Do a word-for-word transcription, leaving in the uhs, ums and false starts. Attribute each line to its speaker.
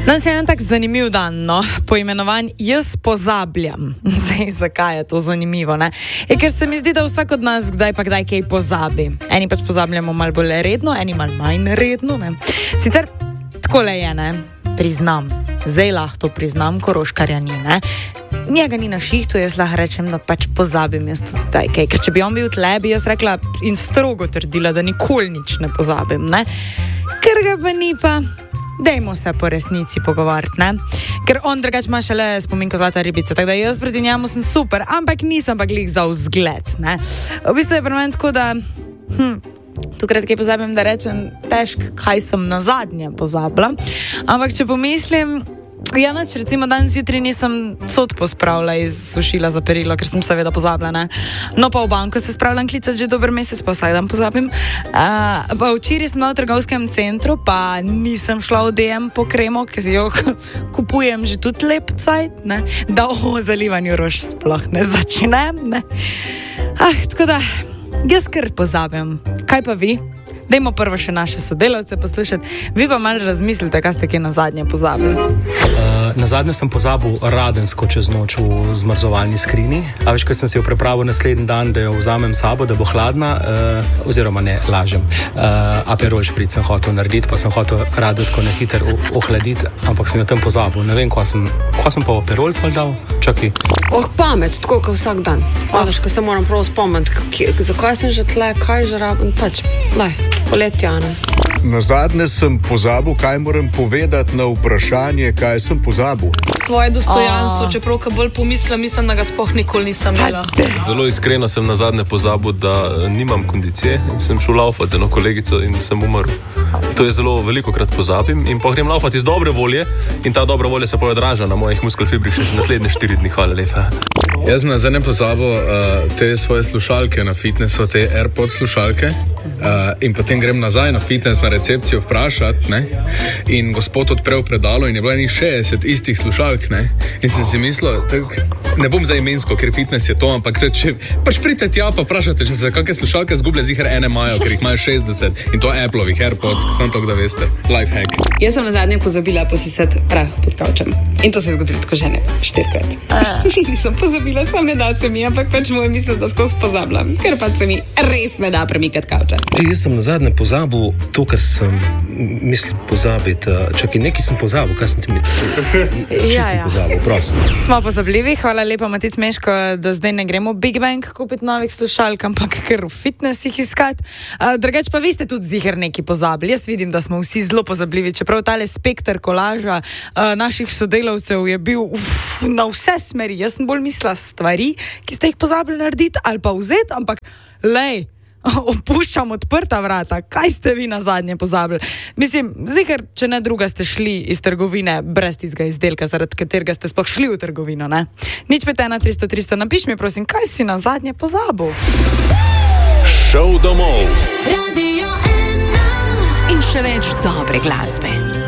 Speaker 1: Danes je en tak zanimiv dan, no, poimenovan Jaz pozabljam. Zdaj, zakaj je to zanimivo, ne? Je, ker se mi zdi, da vsak od nas kdaj pa kdaj kaj pozabi. Eni pač pozabljamo malo bolj redno, eni malo manj redno, ne? Sicer takole je, ne? Priznam. Zdaj lahko to priznam, Koroškarja ni, ne? Njega ni na šihtu, jaz lahko rečem, da pač pozabim jaz tudi taj kaj. Ker če bi on bil tle, bi jaz rekla in strogo trdila, da nikoli nič ne pozabim, ne? Ker ga pa ni pa... Dajmo se po resnici pogovarjati, ne? Ker on drugač ima šele spominko zlata ribica, tako da jaz proti njemu sem super, ampak nisem pa glih za vzgled, ne? V bistvu je pri meni tako, da hm, tukrat kaj pozabim, da rečem težko, kaj sem nazadnje pozabila, ampak če pomislim, ja, nač, recimo danes jutri nisem sod pospravila iz sušila za perilo, ker sem seveda pozabila, ne? No pa v banko se spravljam klicati že dober mesec, pa vsak dan pozabim. Uh, pa včeraj sem bila v trgovskem centru, pa nisem šla v D M po kremo, ker jo kupujem že tudi lep cajt, ne? Da o zalivanju rož sploh ne začnem, ne? Ah, tako da, jaz kar pozabim. Kaj pa vi? Dajmo prvo še naše sodelavce poslušati. Vi pa malo razmislite, kaj ste kaj nazadnje pozabili.
Speaker 2: Uh, nazadnje sem pozabil radensko čez noč v zmrzovalni skrini. A veš, ko sem si jo prepravil naslednji dan, da jo vzamem sabo, da bo hladna, uh, oziroma ne, lažem. Uh, Aperol špric sem hotel narediti, pa sem hotel radensko na hiter ohladiti, ampak sem jo tam pozabil. Ne vem, ko sem, ko sem pa Aperol pol dal. Čakaj.
Speaker 3: Oh, pamet, tako kot vsak dan. Oh. Veš, ko se moram prav spomniti, zakaj sem že tle, kaj že rabim, pač, lej. Poletjane.
Speaker 4: Nazadnje sem pozabil, kaj moram povedati na vprašanje, kaj sem pozabil.
Speaker 5: Svoje dostojanstvo, čeprav ka bolj pomislim, mislim, da ga sploh nikoli nisem imela.
Speaker 6: Zelo iskreno sem nazadnje pozabil, da nimam kondicije in sem šel laufati z eno kolegico in sem umrl. To je zelo veliko krat pozabim in pa grem laufati iz dobre volje in ta dobra volja se pa odraža na mojih muskelfibrih še naslednje štiri dni. Hvala lepa.
Speaker 7: Jaz sem nazadnje pozabil uh, te svoje slušalke na fitnessu, te AirPods slušalke uh, in potem grem nazaj na fitness na recepcijo vprašati, ne? In gospod odprel predalo in je bilo enih šestdeset istih slušalk, ne? In sem si mislil, tak, ne bom za imensko, ker fitness je to, ampak če pač pridete tja pa vprašate, če se kakšne slušalke zgublja, ziher ene imajo, ker jih imajo šestdeset in to Appleovih AirPods, samo to, da veste, life hack.
Speaker 3: Jaz sem nazadnje pozabila posesati prah pod kavčem in to se je zgodilo tako že ne, štirikrat. Nisem pozabila, sam ne da se mi, ampak pač moj misel, da skozi pozabljam, ker pač se mi res ne da premikati kavča.
Speaker 8: Jaz sem nazadnje pozabil to, kar sem mislil pozabiti. Čakaj, nekaj sem pozabil, kaj sem ti mislil?
Speaker 1: Ja, ja.
Speaker 8: Pozabil, prosim.
Speaker 1: Smo pozabljivi, hvala lepa Matic Meško, da zdaj ne gremo v Big Bang kupiti novih slušalk, ampak ker v fitness jih iskati. Uh, drugač pa vi ste tudi ziher neki pozabili. Jaz vidim, da smo vsi zelo pozabljivi, čeprav tale spekter kolaža uh, naših sodelavcev je bil uf, na vse smeri. Jaz sem bolj mislila stvari, ki ste jih pozabili narediti ali pa vzeti, ampak lej, opuščam odprta vrata. Kaj ste vi nazadnje pozabili? Mislim, ziher, če ne druga ste šli iz trgovine brez tistega izdelka, zaradi katerega ste sploh šli v trgovino, ne? Nič pet ena tristo tristo, napiš mi prosim, kaj si nazadnje pozabil?
Speaker 9: Šel domov.
Speaker 10: Radio ena. In še več dobre glasbe.